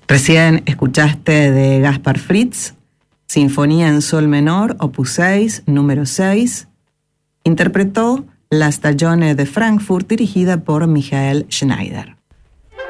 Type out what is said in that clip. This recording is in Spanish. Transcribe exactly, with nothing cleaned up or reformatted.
Recién escuchaste de Gaspar Fritz, Sinfonía en Sol Menor, opus seis, número seis. Interpretó La Stagione de Frankfurt, dirigida por Michael Schneider.